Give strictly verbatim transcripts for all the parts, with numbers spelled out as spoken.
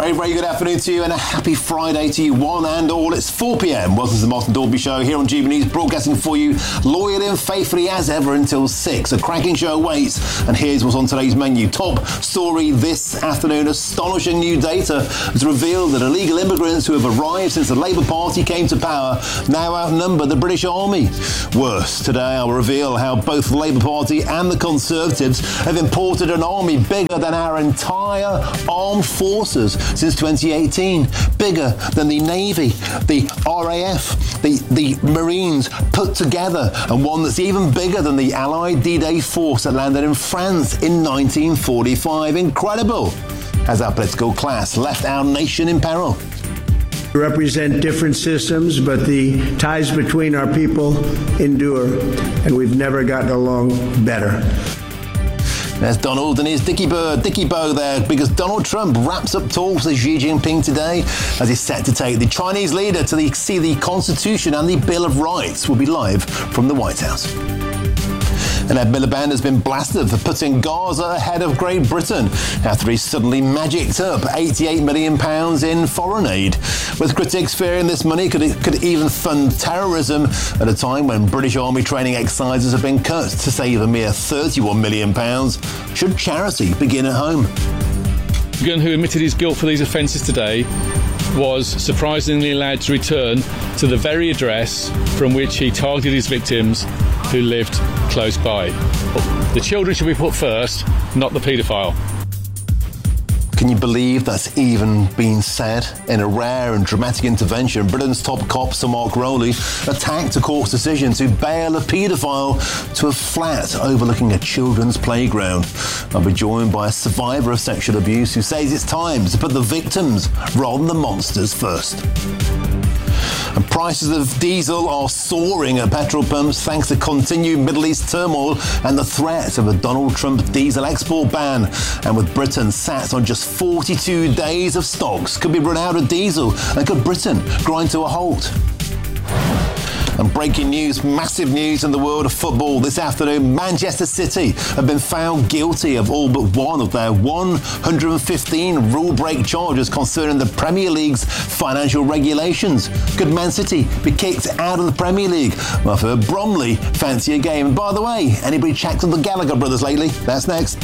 Very, very good afternoon to you and a happy Friday to you, one and all. It's four p.m. Welcome to the Martin Dalby Show here on G B News, broadcasting for you loyally and faithfully as ever until six. A cracking show awaits, and here's what's on today's menu. Top story this afternoon: astonishing new data has revealed that illegal immigrants who have arrived since the Labour Party came to power now outnumber the British Army. Worse, today I'll reveal how both the Labour Party and the Conservatives have imported an army bigger than our entire armed forces since twenty eighteen, bigger than the Navy, the R A F, the, the Marines put together, and one that's even bigger than the Allied D-Day force that landed in France in nineteen forty-five. Incredible! Has our political class left our nation in peril? We represent different systems, but the ties between our people endure, and we've never gotten along better. There's Donald and his Dickie Bird, Dickie Bow there, because Donald Trump wraps up talks with Xi Jinping today as he's set to take the Chinese leader to the, see the Constitution and the Bill of Rights. Will be live from the White House. And Ed Miliband has been blasted for putting Gaza ahead of Great Britain after he suddenly magicked up eighty-eight million pounds in foreign aid. With critics fearing this money could, could even fund terrorism at a time when British Army training exercises have been cut to save a mere thirty-one million pounds. Should charity begin at home? The gun who admitted his guilt for these offences today was surprisingly allowed to return to the very address from which he targeted his victims who lived close by. The children should be put first, not the paedophile. Can you believe that's even been said? In a rare and dramatic intervention, Britain's top cop, Sir Mark Rowley, attacked a court's decision to bail a paedophile to a flat overlooking a children's playground. I'll be joined by a survivor of sexual abuse who says it's time to put the victims rather than the monsters first. And prices of diesel are soaring at petrol pumps thanks to continued Middle East turmoil and the threat of a Donald Trump diesel export ban. And with Britain sat on just forty-two days of stocks, could be run out of diesel, and could Britain grind to a halt? And breaking news, massive news in the world of football this afternoon. Manchester City have been found guilty of all but one of their one hundred fifteen rule break charges concerning the Premier League's financial regulations. Could Man City be kicked out of the Premier League? Well, I've heard Bromley fancy a game. And by the way, anybody checked on the Gallagher brothers lately? That's next.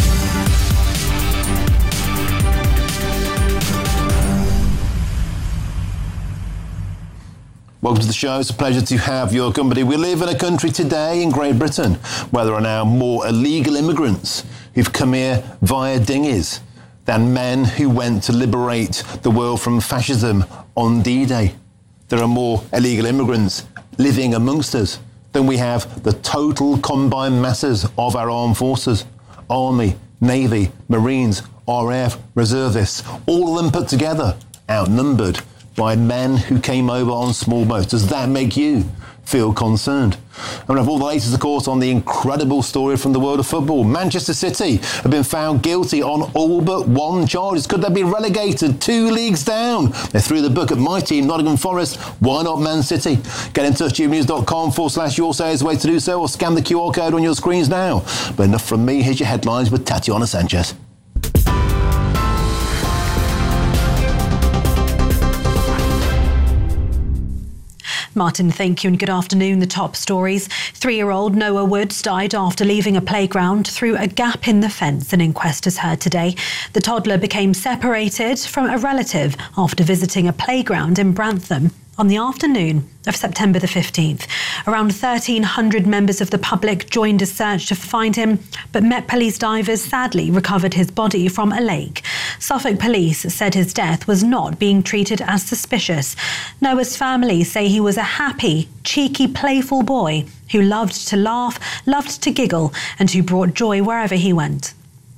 Welcome to the show. It's a pleasure to have your company. We live in a country today in Great Britain where there are now more illegal immigrants who've come here via dinghies than men who went to liberate the world from fascism on D-Day. There are more illegal immigrants living amongst us than we have the total combined masses of our armed forces. Army, Navy, Marines, R A F, reservists, all of them put together, outnumbered by men who came over on small boats. Does that make you feel concerned? And we have all the latest, of course, on the incredible story from the world of football. Manchester City have been found guilty on all but one charges. Could they be relegated two leagues down? They threw the book at my team, Nottingham Forest. Why not Man City? Get in touch, gbnews.com forward slash your say is the way to do so, or scan the Q R code on your screens now. But enough from me. Here's your headlines with Tatiana Sanchez. Martin, thank you and good afternoon. The top stories. Three-year-old Noah Woods died after leaving a playground through a gap in the fence, an inquest has heard today. The toddler became separated from a relative after visiting a playground in Brantham on the afternoon of September the fifteenth. Around thirteen hundred members of the public joined a search to find him, but Met Police divers sadly recovered his body from a lake. Suffolk Police said his death was not being treated as suspicious. Noah's family say he was a happy, cheeky, playful boy who loved to laugh, loved to giggle, and who brought joy wherever he went.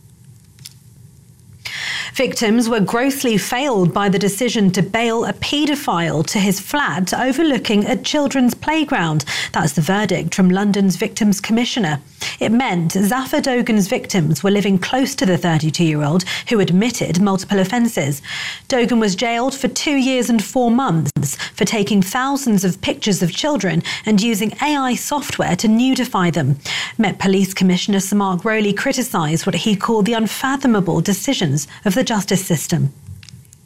Victims were grossly failed by the decision to bail a paedophile to his flat overlooking a children's playground. That's the verdict from London's Victims Commissioner. It meant Zafar Dogan's victims were living close to the thirty-two-year-old who admitted multiple offences. Dogan was jailed for two years and four months for taking thousands of pictures of children and using A I software to nudify them. Met Police Commissioner Sir Mark Rowley criticised what he called the unfathomable decisions of the justice system.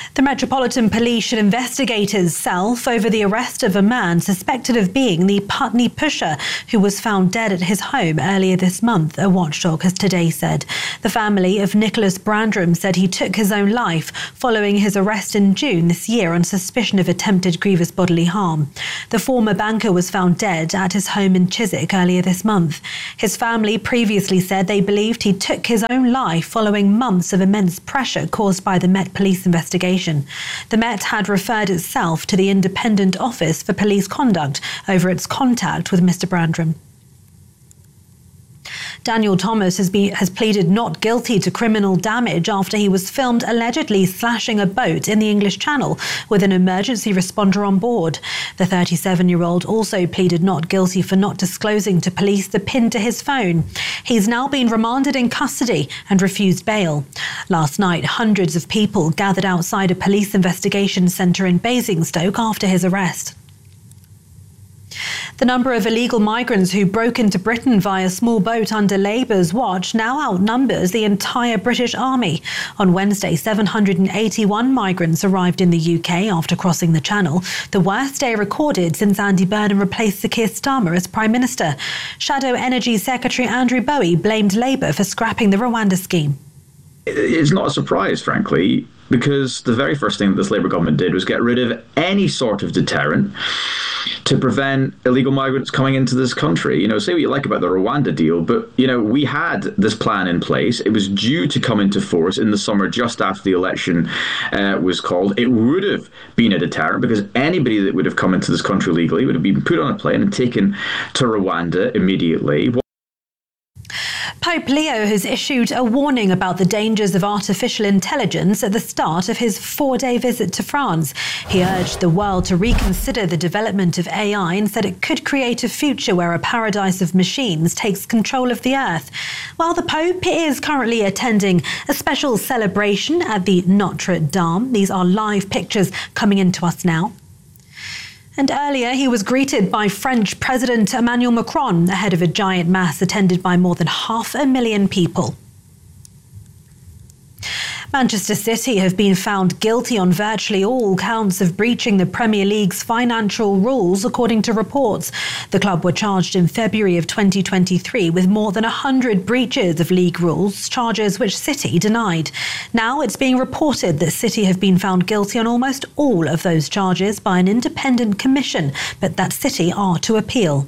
The Metropolitan Police should investigate itself over the arrest of a man suspected of being the Putney pusher who was found dead at his home earlier this month, a watchdog has today said. The family of Nicholas Brandram said he took his own life following his arrest in June this year on suspicion of attempted grievous bodily harm. The former banker was found dead at his home in Chiswick earlier this month. His family previously said they believed he took his own life following months of immense pressure caused by the Met Police investigation. The Met had referred itself to the Independent Office for Police Conduct over its contact with Mister Brandram. Daniel Thomas has, been, has pleaded not guilty to criminal damage after he was filmed allegedly slashing a boat in the English Channel with an emergency responder on board. The thirty-seven-year-old also pleaded not guilty for not disclosing to police the pin to his phone. He's now been remanded in custody and refused bail. Last night, hundreds of people gathered outside a police investigation centre in Basingstoke after his arrest. The number of illegal migrants who broke into Britain via small boat under Labour's watch now outnumbers the entire British Army. On Wednesday, seven hundred eighty-one migrants arrived in the U K after crossing the Channel, the worst day recorded since Andy Burnham replaced Sir Keir Starmer as Prime Minister. Shadow Energy Secretary Andrew Bowie blamed Labour for scrapping the Rwanda scheme. It's not a surprise, frankly, because the very first thing that this Labour government did was get rid of any sort of deterrent to prevent illegal migrants coming into this country. You know, say what you like about the Rwanda deal, but, you know, we had this plan in place. It was due to come into force in the summer just after the election uh, was called. It would have been a deterrent because anybody that would have come into this country legally would have been put on a plane and taken to Rwanda immediately. Pope Leo has issued a warning about the dangers of artificial intelligence at the start of his four-day visit to France. He urged the world to reconsider the development of A I and said it could create a future where a paradise of machines takes control of the earth. While the Pope is currently attending a special celebration at the Notre Dame. These are live pictures coming into us now. And earlier, he was greeted by French President Emmanuel Macron ahead of a giant mass attended by more than half a million people. Manchester City have been found guilty on virtually all counts of breaching the Premier League's financial rules, according to reports. The club were charged in February of twenty twenty-three with more than one hundred breaches of league rules, charges which City denied. Now it's being reported that City have been found guilty on almost all of those charges by an independent commission, but that City are to appeal.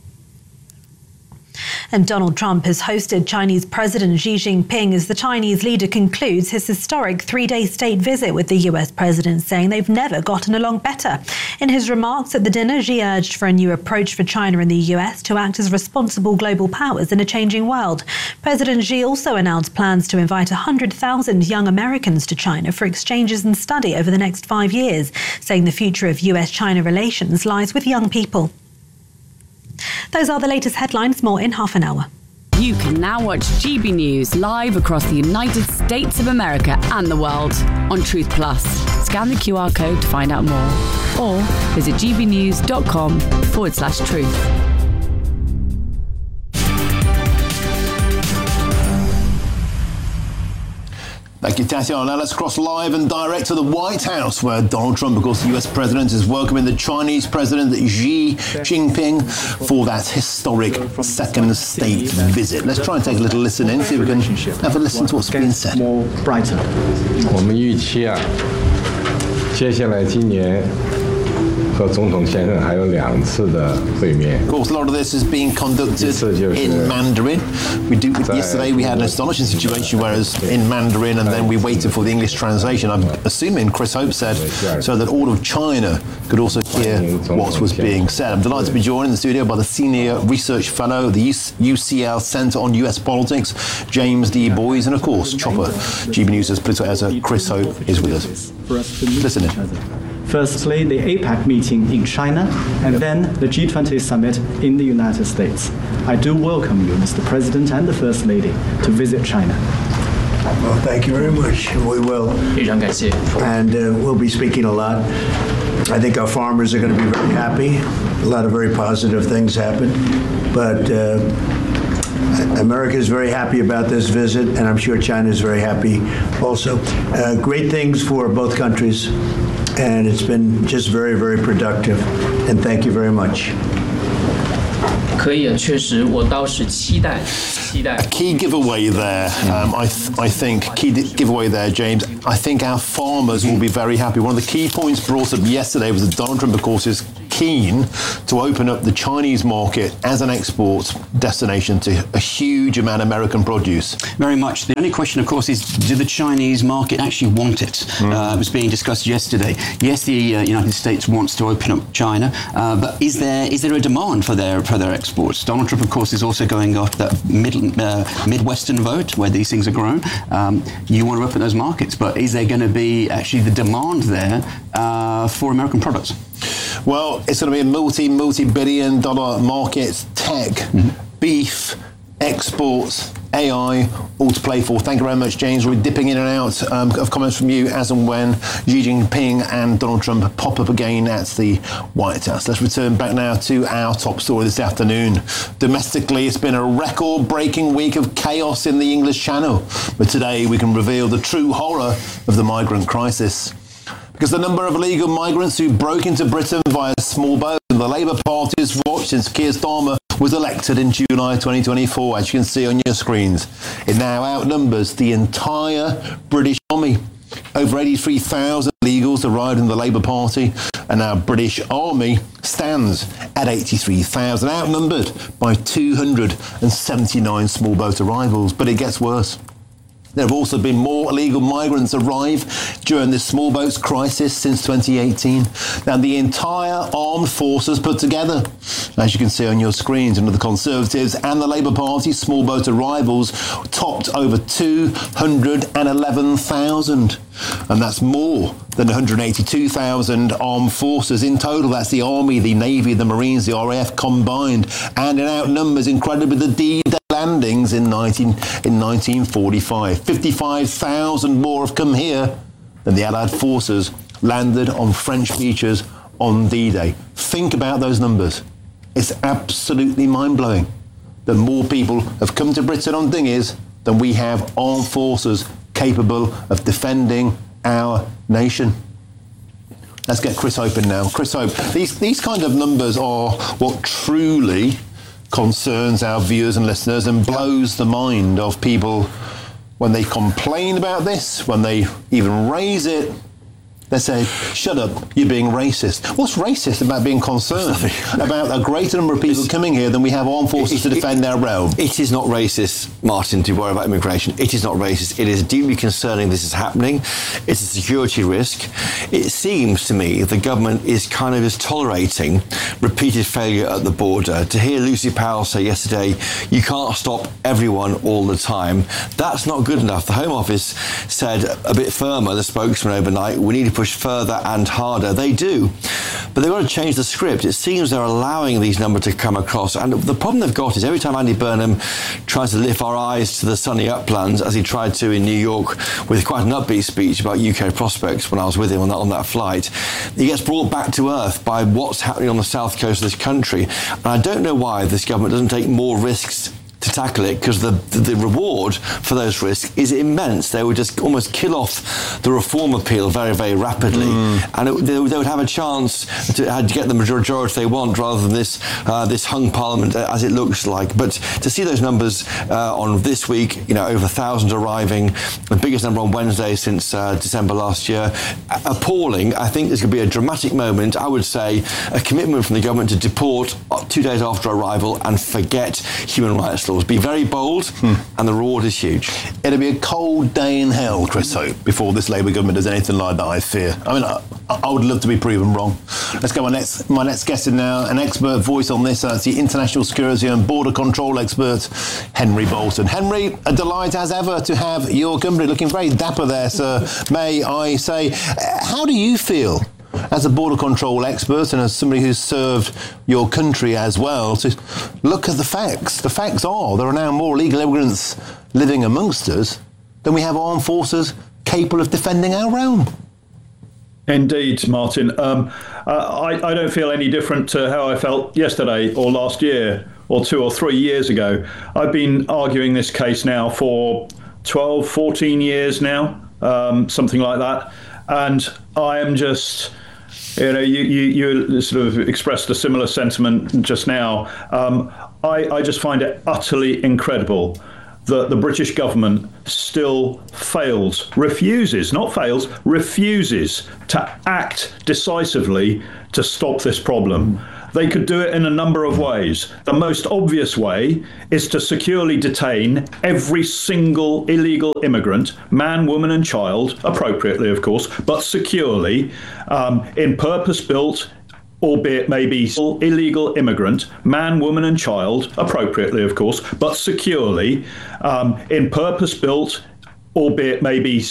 And Donald Trump has hosted Chinese President Xi Jinping as the Chinese leader concludes his historic three-day state visit with the U S president, saying they've never gotten along better. In his remarks at the dinner, Xi urged for a new approach for China and the U S to act as responsible global powers in a changing world. President Xi also announced plans to invite one hundred thousand young Americans to China for exchanges and study over the next five years, saying the future of U S China relations lies with young people. Those are the latest headlines. More in half an hour. You can now watch G B News live across the United States of America and the world on Truth Plus. Scan the Q R code to find out more or visit gbnews.com forward slash truth. Thank you, Tatiana. Now let's cross live and direct to the White House, where Donald Trump, of course, the U S president, is welcoming the Chinese President Xi Jinping for that historic second state visit. Let's try and take a little listen in, see if we can have a listen to what's being said. More brighter. 我们预期啊，接下来今年 和总统先生还有两次的会面。 Of course, a lot of this is being conducted in Mandarin. We do, yesterday we had an astonishing situation, whereas in Mandarin, and then we waited for the English translation. I'm assuming Chris Hope said so that all of China could also hear what was being said. I'm delighted to be joined in the studio by the Senior Research Fellow at the U C L Centre on U S Politics, James D. Boys, and of course, Chopper, G B News' political editor Chris Hope is with us. Listen in. Firstly, the APEC meeting in China, and then the G twenty summit in the United States. I do welcome you, Mister President and the First Lady, to visit China. Well, thank you very much. We will. And uh, we'll be speaking a lot. I think our farmers are going to be very happy. A lot of very positive things happen. But uh, America is very happy about this visit, and I'm sure China is very happy also. Uh, great things for both countries, and it's been just very, very productive. And thank you very much. 可以，确实，我倒是期待。 A key giveaway there, um, I, th- I think, key di- giveaway there, James. I think our farmers will be very happy. One of the key points brought up yesterday was that Donald Trump, of course, is keen to open up the Chinese market as an export destination to a huge amount of American produce. Very much. The only question, of course, is do the Chinese market actually want it? Mm. Uh, it was being discussed yesterday. Yes, the uh, United States wants to open up China, uh, but is there is there a demand for their for their exports? Donald Trump, of course, is also going after that middle. Uh, Midwestern vote where these things are grown. Um, you want to open those markets, but is there going to be actually the demand there uh, for American products? Well, it's going to be a multi, multi-billion dollar market, tech, mm-hmm. beef, exports, A I, all to play for. Thank you very much, James. We'll be dipping in and out um, of comments from you as and when Xi Jinping and Donald Trump pop up again at the White House. Let's return back now to our top story this afternoon. Domestically, it's been a record-breaking week of chaos in the English Channel. But today we can reveal the true horror of the migrant crisis. Because the number of illegal migrants who broke into Britain via small boats and the Labour Party's watched since Keir Starmer was elected in July twenty twenty-four, as you can see on your screens. It now outnumbers the entire British Army. Over eighty-three thousand illegals arrived in the Labour Party, and our British Army stands at eighty-three thousand, outnumbered by two hundred seventy-nine small boat arrivals. But it gets worse. There have also been more illegal migrants arrive during this small boats crisis since twenty eighteen than the entire armed forces put together. As you can see on your screens, under the Conservatives and the Labour Party, small boat arrivals topped over two hundred eleven thousand. And that's more than one hundred eighty-two thousand armed forces in total. That's the Army, the Navy, the Marines, the R A F combined. And it outnumbers incredibly the D-Day landings in nineteen in nineteen forty-five. fifty-five thousand more have come here than the Allied forces landed on French beaches on D-Day. Think about those numbers. It's absolutely mind-blowing that more people have come to Britain on dinghies than we have armed forces capable of defending our nation. Let's get Chris Hope in now. Chris Hope, these, these kind of numbers are what truly concerns our viewers and listeners and blows the mind of people when they complain about this, when they even raise it. They say, shut up, you're being racist. What's racist about being concerned about a greater number of people it's, coming here than we have armed forces it, to defend it, our realm? It is not racist, Martin, to worry about immigration. It is not racist. It is deeply concerning this is happening. It's a security risk. It seems to me the government is kind of is tolerating repeated failure at the border. To hear Lucy Powell say yesterday, you can't stop everyone all the time, that's not good enough. The Home Office said a bit firmer, the spokesman overnight, we need to push further and harder. They do. But they've got to change the script. It seems they're allowing these numbers to come across. And the problem they've got is every time Andy Burnham tries to lift our eyes to the sunny uplands, as he tried to in New York with quite an upbeat speech about U K prospects when I was with him on that, on that flight, he gets brought back to earth by what's happening on the south coast of this country. And I don't know why this government doesn't take more risks to tackle it, because the, the the reward for those risks is immense. They would just almost kill off the reform appeal very, very rapidly, mm. and it, they, they would have a chance to, to get the majority they want rather than this uh, this hung parliament as it looks like. But to see those numbers uh, on this week, you know, over a thousand arriving, the biggest number on Wednesday since uh, December last year, appalling. I think there's going to be a dramatic moment. I would say a commitment from the government to deport two days after arrival and forget human rights laws. Be very bold, hmm. and the reward is huge. It'll be a cold day in hell, Chris Hope, before this Labour government does anything like that, I fear. I mean, I, I would love to be proven wrong. Let's go. My next, my next guest is now an expert voice on this. Uh, it's the international security and border control expert, Henry Bolton. Henry, a delight as ever to have your company. Looking very dapper there, sir, may I say. How do you feel, as a border control expert and as somebody who's served your country as well, to look at the facts? The facts are there are now more illegal immigrants living amongst us than we have armed forces capable of defending our realm. Indeed, Martin. Um, uh, I, I don't feel any different to how I felt yesterday or last year or two or three years ago. I've been arguing this case now for twelve, fourteen years now, um, something like that. And I am just, you know, you, you, you sort of expressed a similar sentiment just now. Um, I, I just find it utterly incredible that the British government still fails, refuses, not fails, refuses to act decisively to stop this problem. They could do it in a number of ways. The most obvious way is to securely detain every single illegal immigrant, man, woman and child, appropriately of course, but securely, um, in purpose-built, albeit maybe illegal immigrant, man, woman and child, appropriately of course, but securely, um, in purpose-built, albeit maybe